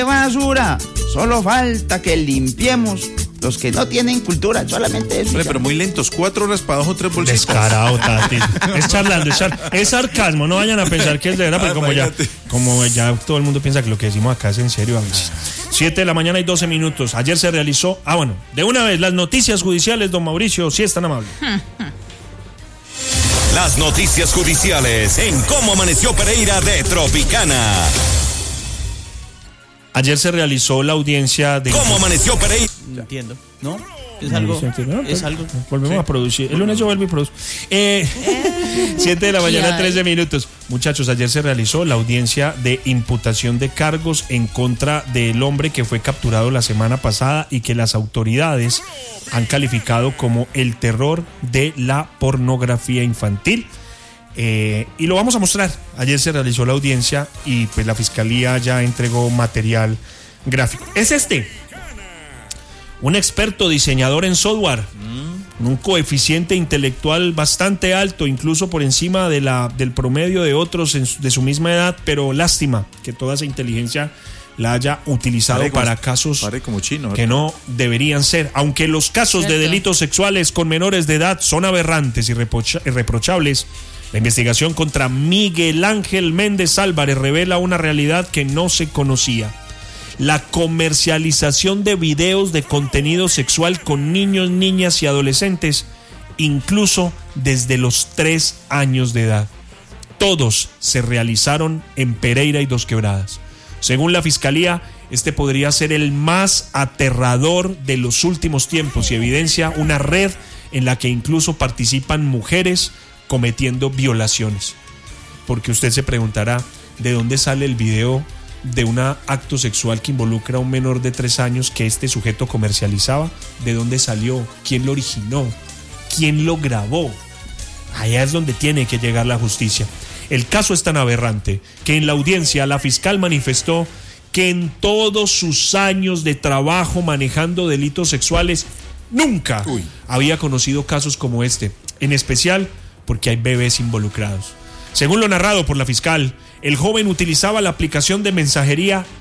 basura. Solo falta que limpiemos los que no tienen cultura, solamente eso. Pero muy lentos, 4 horas para abajo, 3 bolsitas. Descarado, Tati. Es charlando, es sarcasmo. No vayan a pensar que es de verdad, porque como ya todo el mundo piensa que lo que decimos acá es en serio a veces. 7 de la mañana y 12 minutos. Ayer se realizó, de una vez, las noticias judiciales, don Mauricio, si es tan amable. Las noticias judiciales en Cómo Amaneció Pereira de Tropicana. Ayer se realizó la audiencia de... ¿Cómo amaneció Pereira? Entiendo, ¿no? Es algo. Es algo. Volvemos a producir. El lunes yo vuelvo y produzco. 7 de la mañana, 13 minutos. Muchachos, ayer se realizó la audiencia de imputación de cargos en contra del hombre que fue capturado la semana pasada y que las autoridades han calificado como el terror de la pornografía infantil. Y lo vamos a mostrar. Ayer se realizó la audiencia y pues la fiscalía ya entregó material gráfico. Es un experto diseñador en software, un coeficiente intelectual bastante alto, incluso por encima del promedio de otros de su misma edad, pero lástima que toda esa inteligencia la haya utilizado para casos que no deberían ser. Aunque los casos de delitos sexuales con menores de edad son aberrantes y irreprochables, la investigación contra Miguel Ángel Méndez Álvarez revela una realidad que no se conocía: la comercialización de videos de contenido sexual con niños, niñas y adolescentes, incluso desde los 3 años de edad. Todos se realizaron en Pereira y Dos Quebradas. Según la fiscalía, este podría ser el más aterrador de los últimos tiempos y evidencia una red en la que incluso participan mujeres cometiendo violaciones. Porque usted se preguntará, ¿de dónde sale el video de un acto sexual que involucra a un menor de 3 años que este sujeto comercializaba? ¿De dónde salió? ¿Quién lo originó? ¿Quién lo grabó? Allá es donde tiene que llegar la justicia. El caso es tan aberrante que en la audiencia la fiscal manifestó que en todos sus años de trabajo manejando delitos sexuales nunca había conocido casos como este, en especial porque hay bebés involucrados. Según lo narrado por la fiscal, el joven utilizaba la aplicación de mensajería